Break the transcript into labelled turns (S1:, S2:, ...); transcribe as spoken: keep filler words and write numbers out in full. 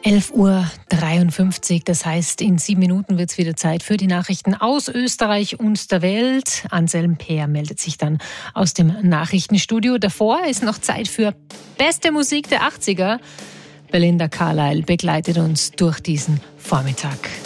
S1: elf Uhr dreiundfünfzig, das heißt, in sieben Minuten wird es wieder Zeit für die Nachrichten aus Österreich und der Welt. Anselm Peer meldet sich dann aus dem Nachrichtenstudio. Davor ist noch Zeit für beste Musik der achtziger. Belinda Carlisle begleitet uns durch diesen Vormittag.